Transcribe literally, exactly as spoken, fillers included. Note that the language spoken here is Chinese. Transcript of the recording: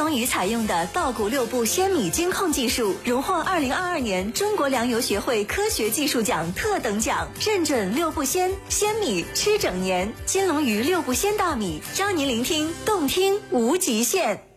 龙鱼采用的稻谷六步鲜米精控技术，荣获二零二二年中国粮油学会科学技术奖特等奖，认准六步鲜，鲜米吃整年。金龙鱼六步鲜大米，邀您聆听动听无极限。